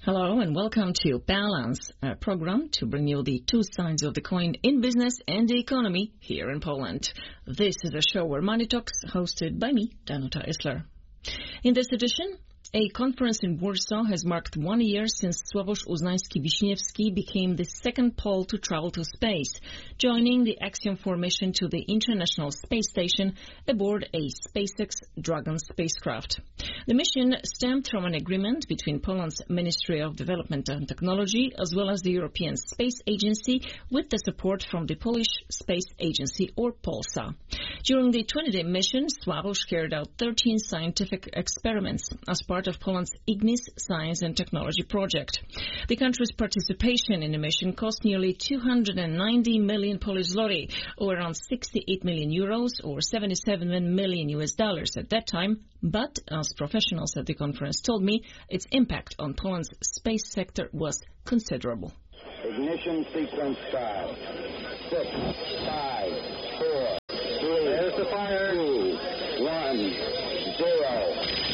Hello and welcome to Balance, a program to bring you the two sides of the coin in business and the economy here in Poland. This is a show where money talks, hosted by me, Danuta Isler. In this edition, a conference in Warsaw has marked 1 year since Sławosz Uznański-Wiśniewski became the second Pole to travel to space, joining the Axiom 4 mission to the International Space Station aboard a SpaceX Dragon spacecraft. The mission stemmed from an agreement between Poland's Ministry of Development and Technology as well as the European Space Agency with the support from the Polish Space Agency, or Polsa. During the 20-day mission, Sławosz carried out 13 scientific experiments as part of Poland's Ignis Science and Technology project. The country's participation in the mission cost nearly 290 million Polish zloty, or around 68 million euros, or $77 million at that time. But, as professionals at the conference told me, its impact on Poland's space sector was considerable. Ignition sequence start. 6, 5, 4, 3, there's the fire. 2, 1, 0.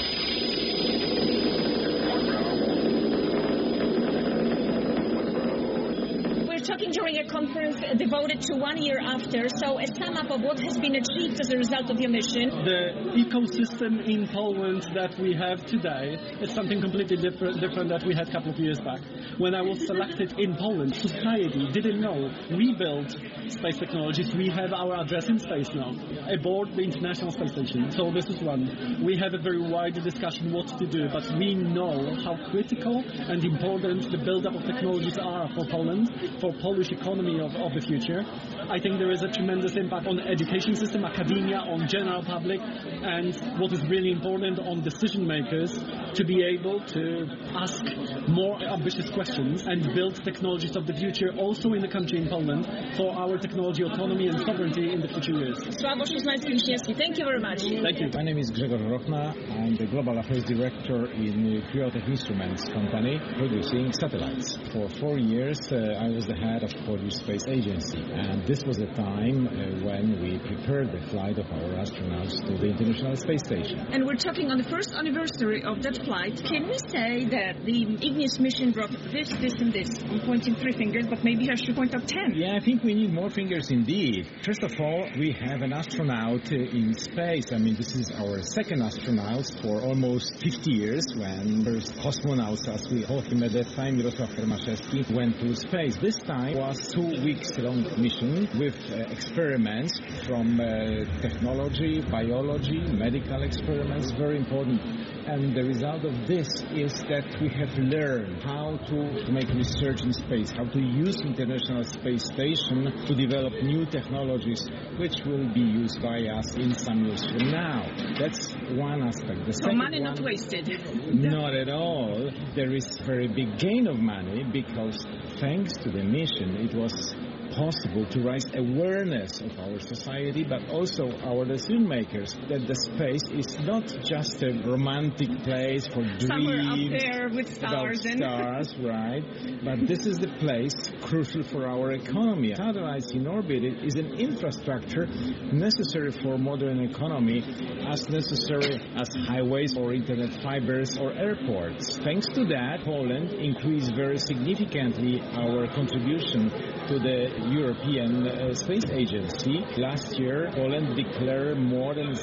Talking during a conference devoted to 1 year after, so a sum up of what has been achieved as a result of your mission. The ecosystem in Poland that we have today is something completely different that we had a couple of years back. When I was selected in Poland, society didn't know we built space technologies. We have our address in space now, aboard the International Space Station. So this is one. We have a very wide discussion what to do, but we know how critical and important the build-up of technologies are for Poland, for Polish economy of the future. I think there is a tremendous impact on the education system, academia, on general public, and what is really important on decision makers to be able to ask more ambitious questions and build technologies of the future also in the country, in Poland, for our technology autonomy and sovereignty in the future years. Sławosz Uznański-Wiśniewski, thank you very much. Thank you. My name is Grzegorz Rochna. I'm the Global Affairs Director in Kryotech Instruments company producing satellites. For 4 years, I was the head of Polish Space Agency, and this was a time when we prepared the flight of our astronauts to the International Space Station. And we're talking on the first anniversary of that flight. Can we say that the Ignis mission brought this, and this? I'm pointing 3 fingers, but maybe I should point out 10. Yeah, I think we need more fingers indeed. First of all, we have an astronaut in space. I mean, this is our second astronaut for almost 50 years, when first cosmonauts, as we call him at that time, Mirosław Hermaszewski, went to space. This time was 2 weeks long mission with experiments from technology, biology, medical experiments, very important. And the result of this is that we have learned how to make research in space, how to use International Space Station to develop new technologies which will be used by us in some years from now. That's one aspect. So money not wasted? Not at all. There is very big gain of money because thanks to the mission it was possible to raise awareness of our society, but also our decision makers, that the space is not just a romantic place for dreams. Somewhere up there with stars. Stars, right? But this is the place crucial for our economy. Satellites in orbit is an infrastructure necessary for modern economy, as necessary as highways or internet fibers or airports. Thanks to that, Poland increased very significantly our contribution to the European Space Agency. Last year, Poland declared more than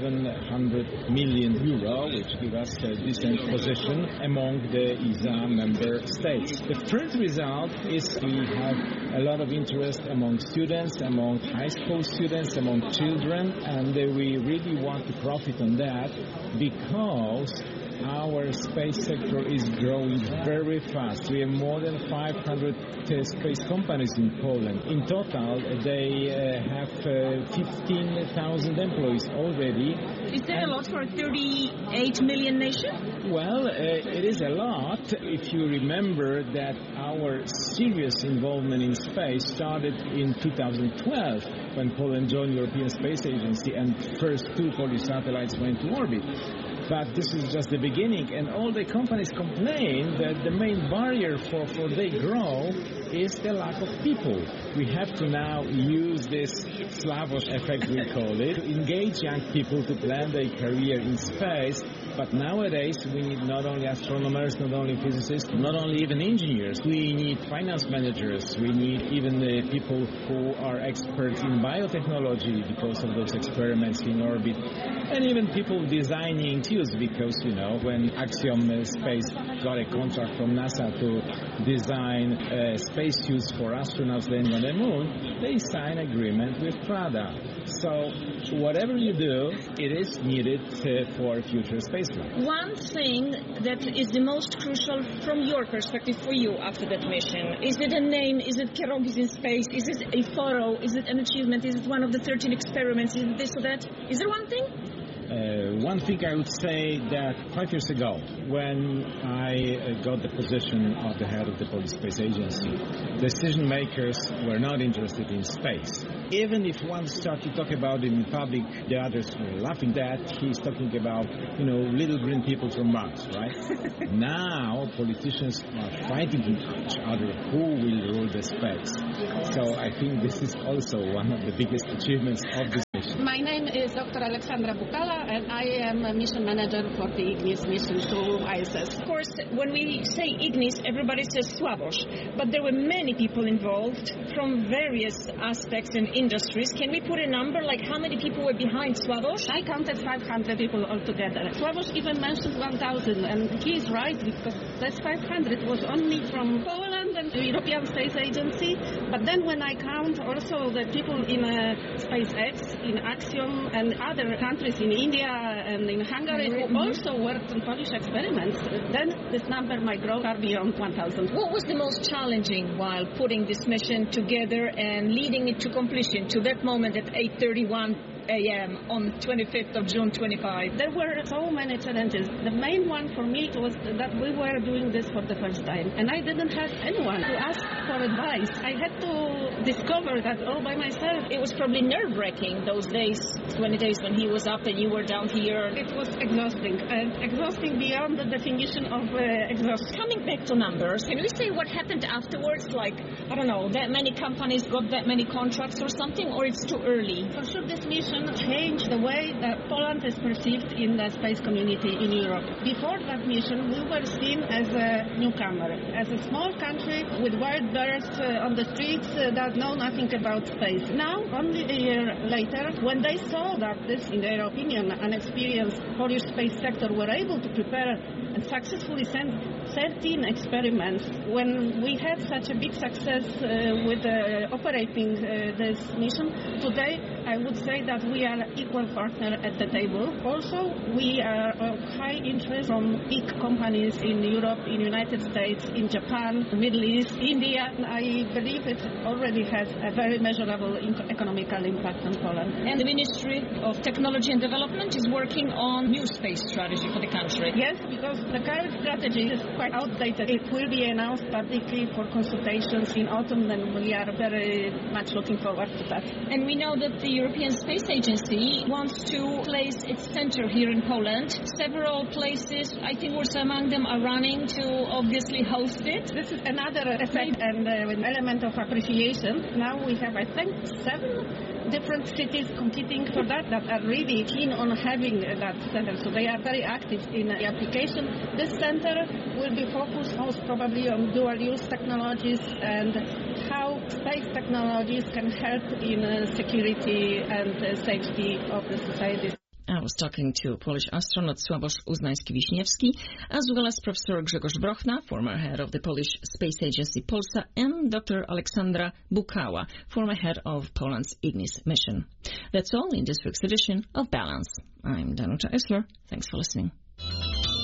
700 million euro, which gives us a decent position among the ESA member states. The first result is we have a lot of interest among students, among high school students, among children, and we really want to profit on that because our space sector is growing very fast. We have more than 500 space companies in Poland. In total, they have 15,000 employees already. Is that a lot for a 38 million nation? Well, it is a lot if you remember that our serious involvement in space started in 2012 when Poland joined the European Space Agency and first 2 Polish satellites went to orbit. But this is just the beginning, and all the companies complain that the main barrier for their growth is the lack of people. We have to now use this Slavoj effect, we call it, to engage young people to plan their career in space. But nowadays, we need not only astronomers, not only physicists, not only even engineers. We need finance managers. We need even the people who are experts in biotechnology because of those experiments in orbit. And even people designing tubes because, when Axiom Space got a contract from NASA to design space suits for astronauts landing on the moon, they signed an agreement with Prada. So whatever you do, it is needed for future spaceflight. One thing that is the most crucial from your perspective for you after that mission, is it a name, is it Pierogies in space, is it a photo, is it an achievement, is it one of the 13 experiments, is it this or that? Is there one thing? One thing I would say that 5 years ago, when I got the position of the head of the Polish Space Agency, decision makers were not interested in space. Even if one started to talk about it in public, the others were laughing that he's talking about, little green people from Mars, right? Now, politicians are fighting each other who will rule the space. So I think this is also one of the biggest achievements of this mission. My name is Dr. Alexandra Bukala, and I am a mission manager for the Ignis mission to ISS. Of course, when we say Ignis, everybody says Slavoj, but there were many people involved from various aspects and industries. Can we put a number, like how many people were behind Slavoj? I counted 500 people altogether. Slavoj even mentioned 1,000, and he is right, because this 500 was only from Poland and the European Space Agency. But then when I count also the people in SpaceX, in Axiom, and other countries in India and in Hungary who also worked on Polish experiments, then this number might grow far beyond 1,000. What was the most challenging while putting this mission together and leading it to completion to that moment at 8:31 a.m. on 25th of June 25? There were so many challenges. The main one for me was that we were doing this for the first time, and I didn't have anyone to ask for advice. I had to discover that all by myself. It was probably nerve-wracking those days, 20 days when he was up and you were down here. It was exhausting, and exhausting beyond the definition of exhaustion. Coming back to numbers, can we say what happened afterwards? Like, I don't know, that many companies got that many contracts or something, or it's too early? For sure, this mission changed the way that Poland is perceived in the space community in Europe. Before that mission, we were seen as a newcomer, as a small country with wild birds on the streets that know nothing about space. Now, only a year later, when they saw that this, in their opinion, unexperienced Polish space sector were able to prepare and successfully send 13 experiments, when we had such a big success with operating this mission, today I would say that we are equal partner at the table. Also, we are of high interest from big companies in Europe, in United States, in Japan, Middle East, India. I believe it already has a very measurable economical impact on Poland. And the Ministry of Technology and Development is working on new space strategy for the country. Yes, because the current strategy is quite outdated. It will be announced publicly for consultations in autumn, and we are very much looking forward to that. And we know that the European Space Agency wants to place its center here in Poland. Several places, I think also among them, are running to obviously host it. This is another effect and an element of appreciation. Now we have, I think, 7 different cities competing for that are really keen on having that center. So they are very active in the application. This center will be focused most probably on dual-use technologies and how space technologies can help in security and safety of the society. I was talking to Polish astronaut Sławosz Uznański-Wiśniewski, as well as Professor Grzegorz Brochna, former head of the Polish Space Agency Polsa, and Dr. Alexandra Bukała, former head of Poland's Ignis mission. That's all in this week's edition of Balance. I'm Danuta Isler. Thanks for listening.